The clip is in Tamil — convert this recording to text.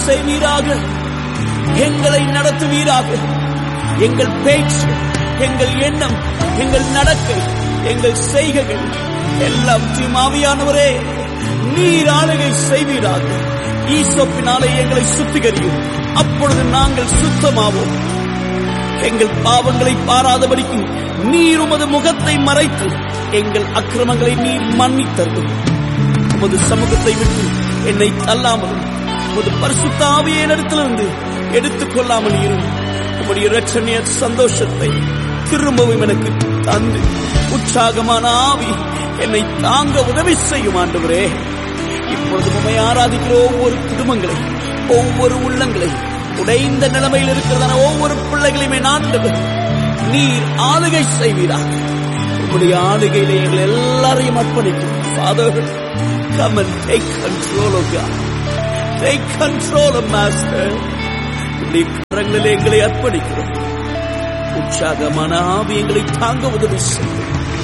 செய்வீராக. எங்களை நடத்துவீராக. எங்கள் பேச்சு, எங்கள் எண்ணம், எங்கள் நடக்கை, எங்கள் செய்கைகள் எல்லாம் ஆவியானவரே நீர் ஆளுகை செய்வீராக. ஈசோப்பினாலே எங்களை சுத்திகரியும், அப்பொழுது நாங்கள் சுத்தமாவோம். எங்கள் பாவங்களை பாராதபடிக்கு நீர் உமது முகத்தை மறைத்து எங்கள் அக்கிரமங்களை நீர் மன்னித்தருளும். உமது சமூகத்தை விட்டு என்னை தள்ளாமலும் உமது பரிசுத்த ஆவியை என்னிடத்திலிருந்து எடுத்துக் கொள்ளாமல் இரும். உம்முடைய இரட்சணிய சந்தோஷத்தை திரும்பவும் எனக்கு தந்து உற்சாகமான ஆவி என்னை தாங்க உதவி செய்யும் ஆண்டவரே. இப்பொழுது உம்மை ஆராதிக்கிற ஒவ்வொரு குடும்பங்களை, ஒவ்வொரு உள்ளங்களை, உடைந்த நிலைமையில் இருக்கிறதான ஒவ்வொரு பிள்ளைகளையுமே ஆண்டவர் நீர் ஆளுகை செய்வீராக. உம்முடைய ஆளுகையிலே எங்களை எல்லாரையும் அர்ப்பணிக்கும். Father, come and take control of God. Take control of Master. உம்முடைய கரங்களிலே எங்களை அர்ப்பணிக்கிறோம். உற்சாகமான ஆவி எங்களை தாங்க உதவி செய்யும்.